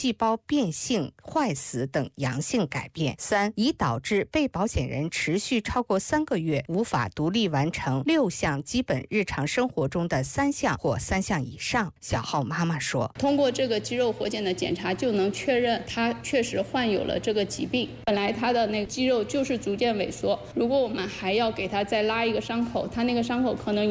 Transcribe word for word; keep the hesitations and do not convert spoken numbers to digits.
细胞变性、坏死等阳性改变。三、已导致被保险人持续超过三个月无法独立完成六项基本日常生活中的三项或三项以上。小浩妈妈说， 通过这个肌肉活检的检查就能确认他确实患有了这个疾病。本来他的那个肌肉就是逐渐萎缩，如果我们还要给他再拉一个伤口，他那个伤口可能